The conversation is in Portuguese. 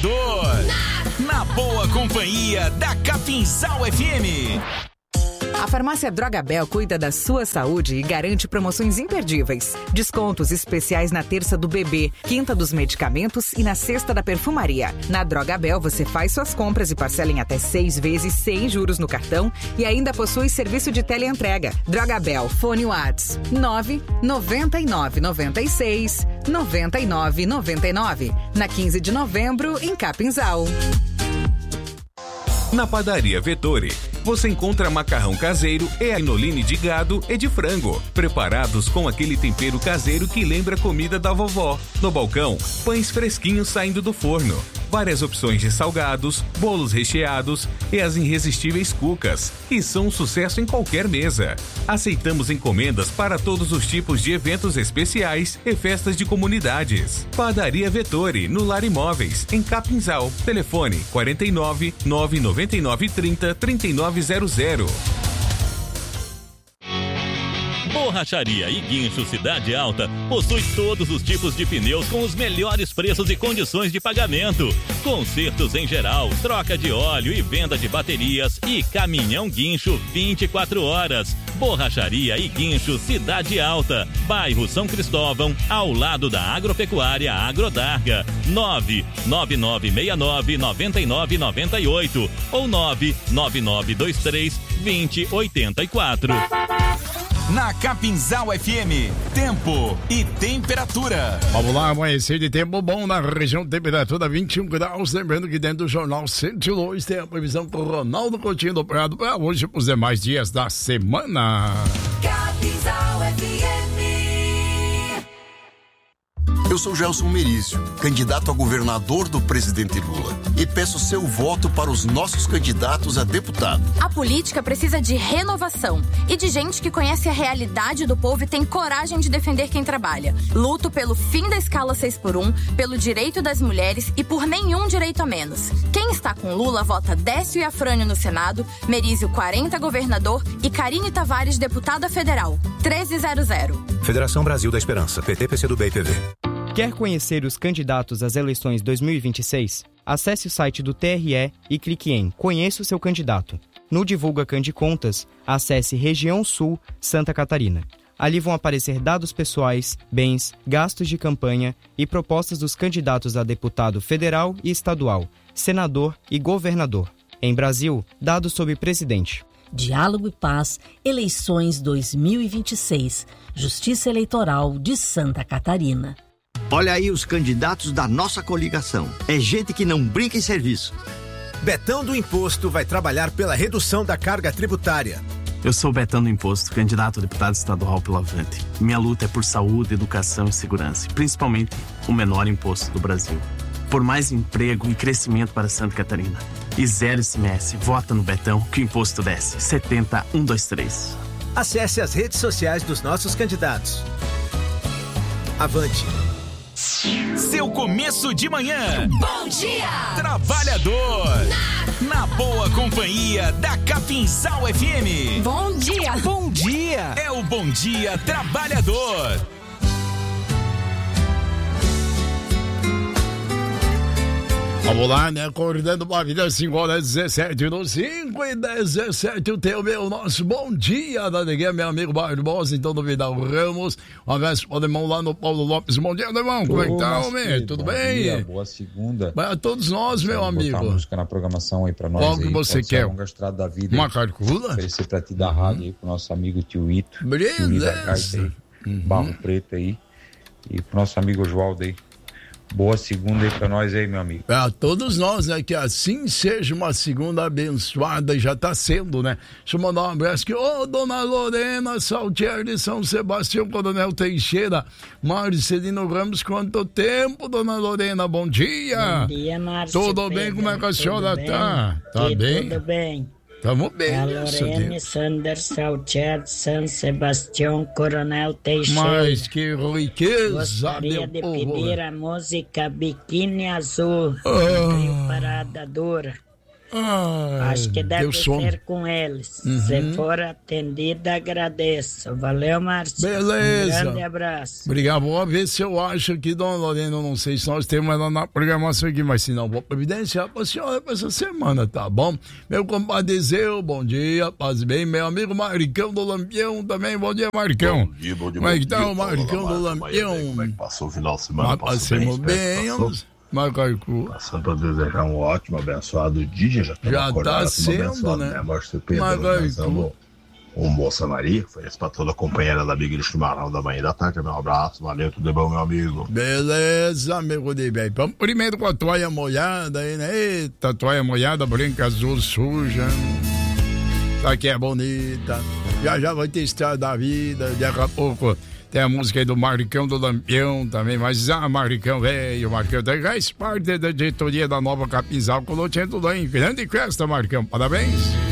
Trabalhador. Na boa companhia da Capinzal FM. A farmácia Drogabel cuida da sua saúde e garante promoções imperdíveis. Descontos especiais na terça do bebê, quinta dos medicamentos e na sexta da perfumaria. Na Drogabel você faz suas compras e parcela em até 6 vezes sem juros no cartão e ainda possui serviço de teleentrega. Drogabel, fone Whats 999969999. Na 15 de novembro, em Capinzal. Na padaria Vettori, você encontra macarrão caseiro e anoline de gado e de frango, preparados com aquele tempero caseiro que lembra a comida da vovó. No balcão, pães fresquinhos saindo do forno, várias opções de salgados, bolos recheados e as irresistíveis cucas, que são um sucesso em qualquer mesa. Aceitamos encomendas para todos os tipos de eventos especiais e festas de comunidades. Padaria Vettori, no Lar Imóveis, em Capinzal. Telefone 49 999 30 3900. Borracharia e Guincho Cidade Alta possui todos os tipos de pneus com os melhores preços e condições de pagamento. Consertos em geral, troca de óleo e venda de baterias e caminhão guincho 24 horas. Borracharia e Guincho Cidade Alta, bairro São Cristóvão, ao lado da Agropecuária Agrodarga. 99969-9998 ou 99923-2084. Na Capinzal FM, tempo e temperatura. Vamos lá, amanhecer de tempo bom na região, temperatura 21 graus. Lembrando que dentro do Jornal 102 tem a previsão com o Ronaldo Coutinho do Prado para hoje e para os demais dias da semana. Capinzal FM. Eu sou Gelson Merício, candidato a governador do presidente Lula, e peço seu voto para os nossos candidatos a deputado. A política precisa de renovação e de gente que conhece a realidade do povo e tem coragem de defender quem trabalha. Luto pelo fim da escala 6x1, pelo direito das mulheres e por nenhum direito a menos. Quem está com Lula vota Décio e Afrânio no Senado, Merício 40 governador e Karine Tavares deputada federal. 1300. Federação Brasil da Esperança, PT, PCdoB e PV. Quer conhecer os candidatos às eleições 2026? Acesse o site do TRE e clique em Conheça o seu candidato. No Divulga Candicontas, acesse Região Sul, Santa Catarina. Ali vão aparecer dados pessoais, bens, gastos de campanha e propostas dos candidatos a deputado federal e estadual, senador e governador. Em Brasil, dados sobre presidente. Diálogo e Paz, eleições 2026, Justiça Eleitoral de Santa Catarina. Olha aí os candidatos da nossa coligação. É gente que não brinca em serviço. Betão do Imposto vai trabalhar pela redução da carga tributária. Eu sou Betão do Imposto, candidato a deputado estadual pelo Avante. Minha luta é por saúde, educação e segurança, principalmente o menor imposto do Brasil. Por mais emprego e crescimento para Santa Catarina. E zero ICMS. Vota no Betão que o imposto desce. 70123. Acesse as redes sociais dos nossos candidatos. Avante. Seu começo de manhã. Bom dia! Trabalhador. Na boa companhia da Capinzal FM. Bom dia! Bom dia! É o Bom Dia Trabalhador. Vamos lá, né? Acordando pra vida, 5 horas 17 no 5 e 17. O teu, meu, nosso bom dia da Neguinha, meu amigo Barbosa, então do Vidal Ramos. Um abraço pro Alemão lá no Paulo Lopes. Bom dia, Alemão. Como é que tá, homem? Tudo bem? Dia, boa segunda. Para todos nós, meu amigo. Botar música na programação aí pra nós. Qual que você quer? Longa Estrada da Vida. Uma carcula? Oferecer pra ti da rádio aí pro nosso amigo Tio Ito. Beleza. Barro Preto aí. E pro nosso amigo Oswaldo aí. Boa segunda aí pra nós aí, meu amigo. A todos nós, né? Que assim seja uma segunda abençoada, já tá sendo, né? Deixa eu mandar um abraço aqui. Ô, Dona Lorena Saltier de São Sebastião, Coronel Teixeira, Marcelino Ramos, quanto tempo, Dona Lorena? Bom dia. Bom dia, Márcio. Tudo bem? Como é que a senhora tá? Tá bem? Tudo bem. Tamo bem, a Lorene Sanders Saltier de São Sebastião, Coronel Teixeira. Mas que riqueza, gostaria de povo. pedir a música Biquíni Azul, Rio Parada Dura. Acho que deve ser com eles. Se for atendida, agradeço. Valeu, Márcio. Beleza. Um grande abraço. Obrigado. Vou ver se eu acho aqui, dona Lorena, não sei se nós temos ela na programação aqui, mas se não, vou providenciar para a senhora para essa semana, tá bom? Meu compadre Zeu, bom dia, paz bem. Meu amigo Marcão do Lampião também, bom dia, Marcão. Bom dia, como é que tá o Marcão do Lampião? Como é que passou o final de semana? Passamos bem, Passando para desejar um ótimo, abençoado dia. Já tá sendo, né? Um Moça Maria, foi esse para toda a companheira da Amiga de Chimarrão da manhã e da tarde. Meu abraço, valeu, tudo de bom, meu amigo. Beleza, amigo de bem. Vamos primeiro com a toalha molhada aí, né? Eita, toalha molhada, branca, azul, suja. Isso aqui é bonita. Já vai ter Estrada da Vida, daqui a pouco. Tem a música aí do Marcão do Lampião também, mas Marcão velho, Marcão faz parte da diretoria da Nova Capinzal, com o Lotinho tudo aí. Grande festa, Marcão, parabéns.